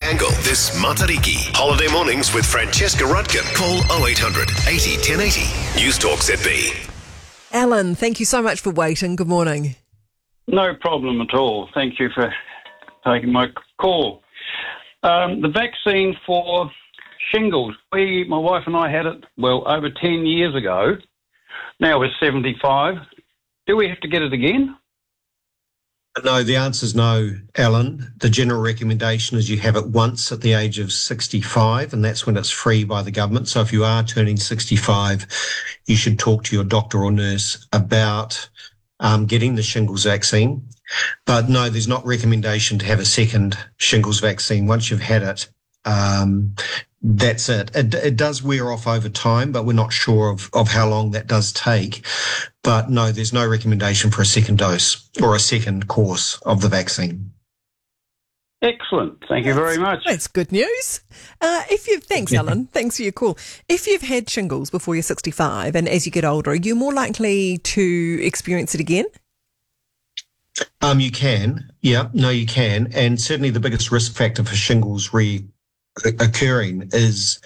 Angle this Matariki. Holiday mornings with Francesca Rudkin. Call 0800 80 1080. News Talk ZB. Alan, thank you so much for waiting. Good morning. No problem at all. Thank you for taking my call. The vaccine for shingles, my wife and I had it, over 10 years ago. Now we're 75. Do we have to get it again? No, the answer's no, Alan. The general recommendation is you have it once at the age of 65, and that's when it's free by the government. So if you are turning 65, you should talk to your doctor or nurse about getting the shingles vaccine. But no, there's not recommendation to have a second shingles vaccine. Once you've had it, that's it. It does wear off over time, but we're not sure of how long that does take. But no, there's no recommendation for a second dose or a second course of the vaccine. Excellent. Thank you very much. That's good news. Thanks, Alan. Thanks for your call. If you've had shingles before you're 65 and as you get older, are you more likely to experience it again? You can. Yeah, no, you can. And certainly the biggest risk factor for shingles occurring is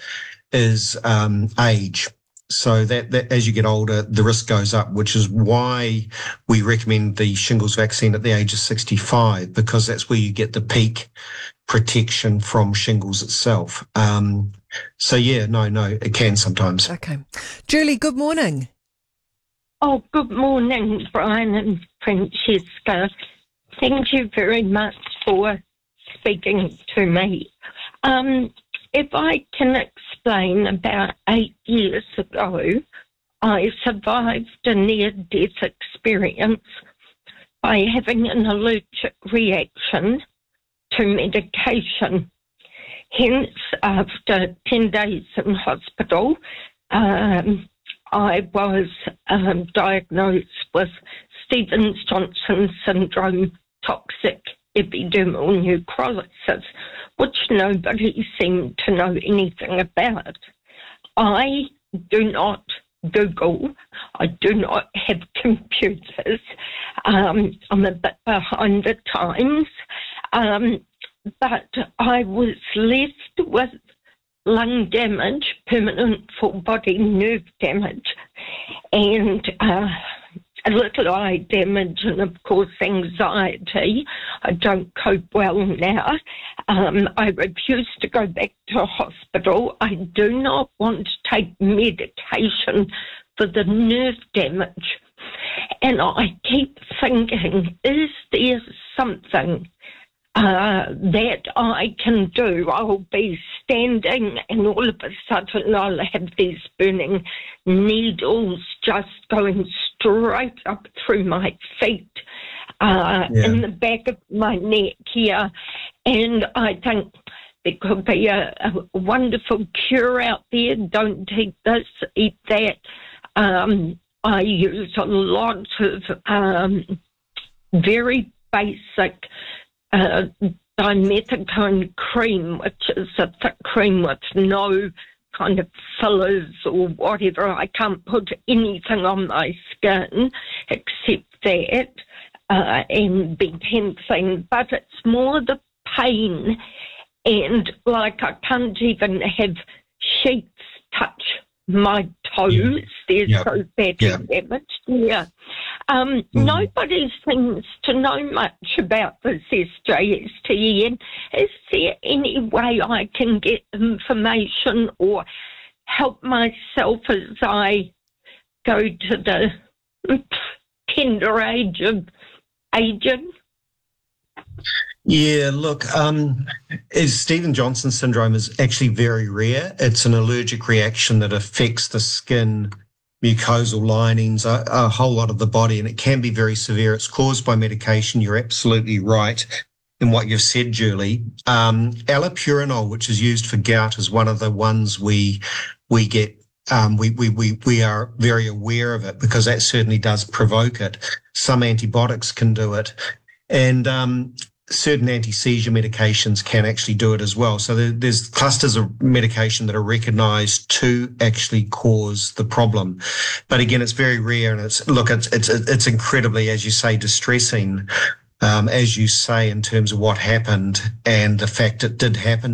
age. So that as you get older, the risk goes up, which is why we recommend the shingles vaccine at the age of 65, because that's where you get the peak protection from shingles itself. No, it can sometimes. Okay. Julie, good morning. Oh, good morning, Brian and Francesca. Thank you very much for speaking to me. If I can explain, about 8 years ago, I survived a near-death experience by having an allergic reaction to medication. Hence, after 10 days in hospital, I was diagnosed with Stevens-Johnson syndrome, toxic epidermal necrosis, which nobody seemed to know anything about. I do not Google. I do not have computers. I'm a bit behind the times. But I was left with lung damage, permanent full body nerve damage, and a little eye damage, and of course anxiety. I don't cope well now. I refuse to go back to hospital. I do not want to take medication for the nerve damage. And I keep thinking, is there something that I can do? I'll be standing and all of a sudden I'll have these burning needles just going straight up through my feet, in the back of my neck here. And I think there could be a wonderful cure out there. Don't eat this, eat that. I use a lot of very basic dimethicone cream, which is a thick cream with no kind of fillers or whatever. I can't put anything on my skin except that and betaine, but it's more the pain, and like I can't even have sheets touch my toes. They're so badly damaged. Nobody seems to know much about this SJSTN. Is there any way I can get information or help myself as I go to the tender age of aging? Yeah, look, Stevens-Johnson syndrome is actually very rare. It's an allergic reaction that affects the skin, mucosal linings, a whole lot of the body, and it can be very severe. It's caused by medication. You're absolutely right in what you've said, Julie. Allopurinol, which is used for gout, is one of the ones we get. We are very aware of it because that certainly does provoke it. Some antibiotics can do it, and certain anti-seizure medications can actually do it as well. So there's clusters of medication that are recognised to actually cause the problem. But again, it's very rare, and it's incredibly, as you say, distressing, as you say, in terms of what happened and the fact it did happen.